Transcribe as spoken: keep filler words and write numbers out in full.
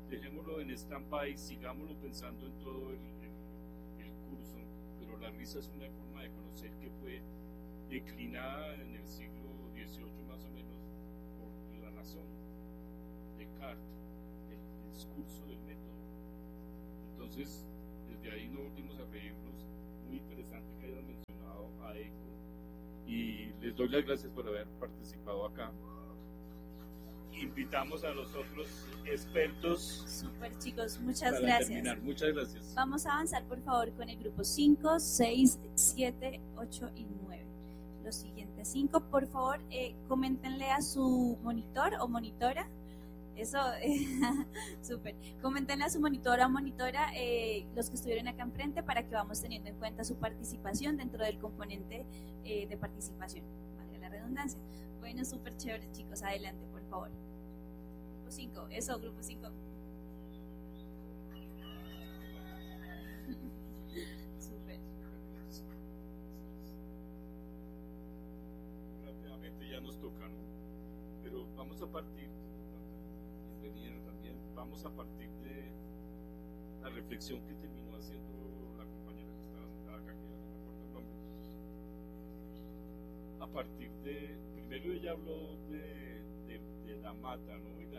dejémoslo en stand-by, sigámoslo pensando en todo el, el, el curso, pero la risa es una forma de conocer que fue declinada en el siglo dieciocho más o menos por la razón, Descartes, el discurso del método. Entonces, desde ahí no volvimos a reírnos. Muy interesante que hayan mencionado a Eco, y les doy las gracias por haber participado acá. Invitamos a los otros expertos. Super, chicos, muchas para gracias. Terminar. Muchas gracias. Vamos a avanzar, por favor, con el grupo cinco, seis, siete, ocho y nueve. Los siguientes cinco, por favor, eh, coméntenle a su monitor o monitora. Eso, eh, súper. Coméntenle a su monitora o monitora, eh, los que estuvieron acá enfrente, para que vamos teniendo en cuenta su participación dentro del componente eh, de participación. Valga la redundancia. Bueno, súper chévere, chicos. Adelante, por favor. Grupo cinco. Eso, grupo cinco. Súper. Rápidamente ya nos toca, ¿no? Pero vamos a partir. Bienvenida también. Vamos a partir de la reflexión que terminó haciendo la compañera que estaba sentada acá, que ya no me acuerdo el nombre. A partir de, primero ella habló de, de, de la mata, ¿no? Y la